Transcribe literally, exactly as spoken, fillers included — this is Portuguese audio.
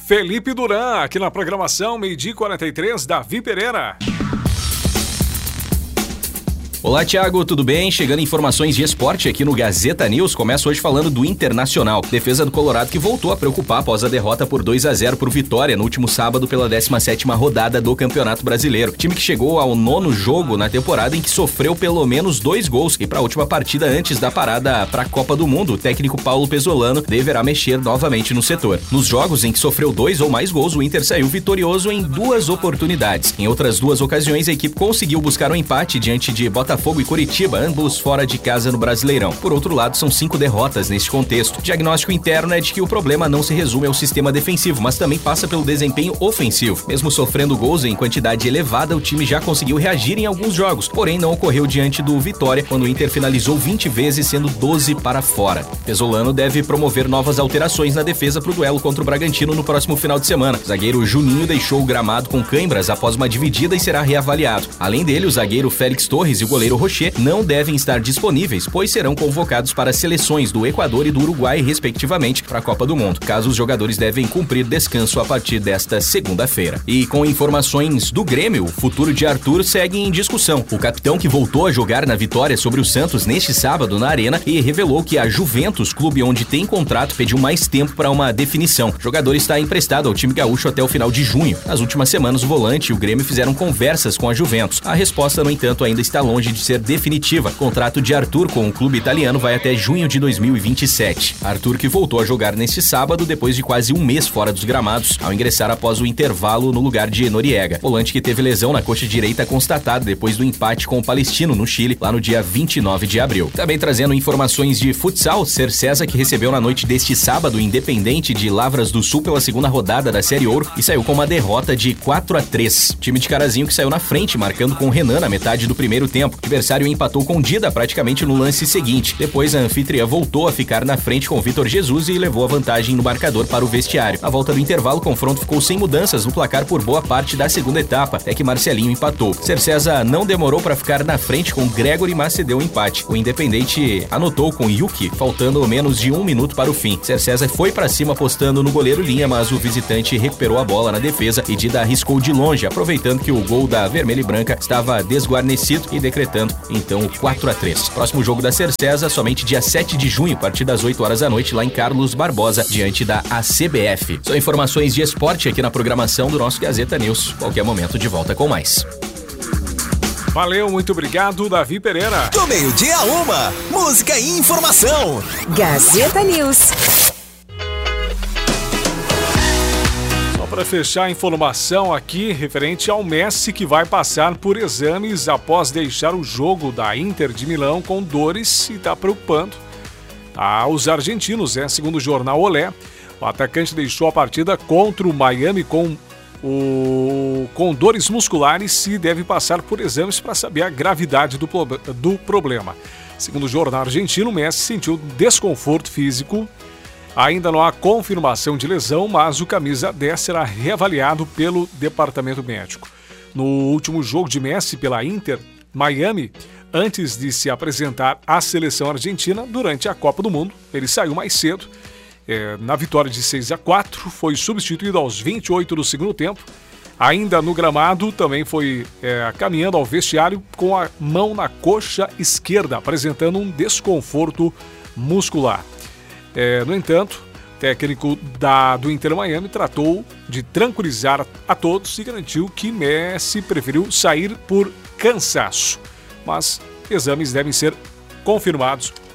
Felipe Duran, aqui na programação, meio-dia e quarenta e três, Davi Pereira. Olá, Thiago, tudo bem? Chegando informações de esporte aqui no Gazeta News. Começa hoje falando do Internacional. Defesa do Colorado que voltou a preocupar após a derrota por dois a zero pro Vitória no último sábado pela décima sétima rodada do Campeonato Brasileiro. Time que chegou ao nono jogo na temporada em que sofreu pelo menos dois gols. E para a última partida antes da parada para a Copa do Mundo, o técnico Paulo Pezzolano deverá mexer novamente no setor. Nos jogos em que sofreu dois ou mais gols, o Inter saiu vitorioso em duas oportunidades. Em outras duas ocasiões, a equipe conseguiu buscar um empate diante de Botafogo Botafogo e Curitiba, ambos fora de casa no Brasileirão. Por outro lado, são cinco derrotas neste contexto. O diagnóstico interno é de que o problema não se resume ao sistema defensivo, mas também passa pelo desempenho ofensivo. Mesmo sofrendo gols em quantidade elevada, o time já conseguiu reagir em alguns jogos, porém não ocorreu diante do Vitória, quando o Inter finalizou vinte vezes, sendo doze para fora. Pezzolano deve promover novas alterações na defesa para o duelo contra o Bragantino no próximo final de semana. O zagueiro Juninho deixou o gramado com câimbras após uma dividida e será reavaliado. Além dele, o zagueiro Félix Torres e o goleiro Rocher não devem estar disponíveis, pois serão convocados para as seleções do Equador e do Uruguai, respectivamente, para a Copa do Mundo. Caso os jogadores devem cumprir descanso a partir desta segunda-feira. E com informações do Grêmio, o futuro de Arthur segue em discussão. O capitão, que voltou a jogar na vitória sobre o Santos neste sábado na Arena, e revelou que a Juventus, clube onde tem contrato, pediu mais tempo para uma definição. O jogador está emprestado ao time gaúcho até o final de junho. Nas últimas semanas, o volante e o Grêmio fizeram conversas com a Juventus. A resposta, no entanto, ainda está longe de ser definitiva. O contrato de Arthur com o clube italiano vai até junho de dois mil e vinte e sete. Arthur, que voltou a jogar neste sábado depois de quase um mês fora dos gramados, ao ingressar após o intervalo no lugar de Noriega. Volante que teve lesão na coxa direita constatada depois do empate com o Palestino no Chile, lá no dia vinte e nove de abril. Também trazendo informações de futsal, Cercesa, que recebeu na noite deste sábado o Independente de Lavras do Sul pela segunda rodada da Série Ouro e saiu com uma derrota de quatro a três. Time de Carazinho que saiu na frente, marcando com o Renan na metade do primeiro tempo. O adversário empatou com Dida praticamente no lance seguinte. Depois a anfitriã voltou a ficar na frente com Vitor Jesus e levou a vantagem no marcador para o vestiário. Na volta do intervalo, o confronto ficou sem mudanças no placar por boa parte da segunda etapa, até que Marcelinho empatou. Cercesa não demorou para ficar na frente com Gregory, mas cedeu o empate. O Independente anotou com Yuki, faltando menos de um minuto para o fim. Cercesa foi para cima apostando no goleiro Linha, mas o visitante recuperou a bola na defesa e Dida arriscou de longe, aproveitando que o gol da vermelha e branca estava desguarnecido e decretando então o quatro a três. Próximo jogo da Cercesa somente dia sete de junho, a partir das oito horas da noite, lá em Carlos Barbosa, diante da A C B F. São informações de esporte aqui na programação do nosso Gazeta News. Qualquer momento de volta com mais. Valeu, muito obrigado, Davi Pereira. Do meio-dia a uma, música e informação. Gazeta News. Para fechar a informação aqui referente ao Messi, que vai passar por exames após deixar o jogo da Inter de Milão com dores e está preocupando tá, os argentinos, né? Segundo o jornal Olé, o atacante deixou a partida contra o Miami com, o, com dores musculares e deve passar por exames para saber a gravidade do, do problema. Segundo o jornal argentino, o Messi sentiu desconforto físico. Ainda não há confirmação de lesão, mas o camisa dez será reavaliado pelo departamento médico. No último jogo de Messi pela Inter, Miami, antes de se apresentar à seleção argentina durante a Copa do Mundo, ele saiu mais cedo. É, na vitória de seis a quatro, foi substituído aos vinte e oito do segundo tempo. Ainda no gramado, também foi é, caminhando ao vestiário com a mão na coxa esquerda, apresentando um desconforto muscular. É, no entanto, o técnico da, do Inter Miami tratou de tranquilizar a todos e garantiu que Messi preferiu sair por cansaço. Mas exames devem ser confirmados